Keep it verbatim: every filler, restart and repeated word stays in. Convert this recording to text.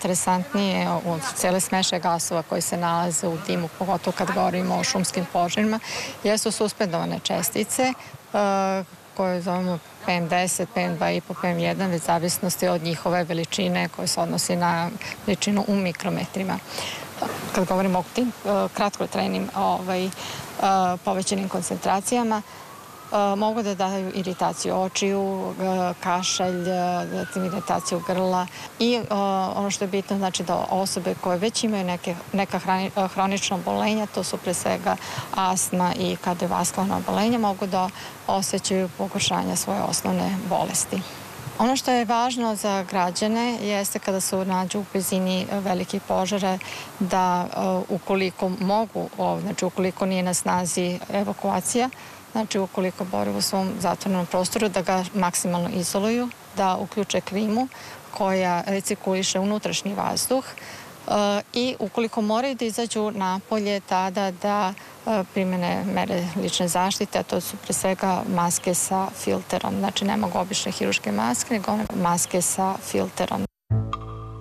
najinteresantnije od cele smeše gasova koji se nalaze u dimu, pogotovo kad govorimo o šumskim požarima, jesu suspendovane čestice koje zovemo P M deset, P M dva i po, P M jedan, već zavisnosti od njihove veličine koje se odnosi na veličinu u mikrometrima. Kad govorimo o tim kratkotrajnim povećanim koncentracijama, mogu da daju iritaciju očiju, kašalj, iritaciju grla i ono što je bitno znači da osobe koje već imaju neka hronična obolenja, to su pre svega astma i kardiovaskularna obolenja, mogu da osjećaju pogoršanja svoje osnovne bolesti. Ono što je važno za građane jeste kada se nađu u blizini velikih požara da ukoliko mogu, znači ukoliko nije na snazi evakuacija, znači ukoliko bore u svom zatvorenom prostoru, da ga maksimalno izoluju, da uključe klimu koja recirkuliše unutrašnji vazduh i ukoliko moraju da izađu napolje, tada da primene mere lične zaštite, a to su pre svega maske sa filterom. Znači ne mogu obične hiruške maske, nego maske sa filterom.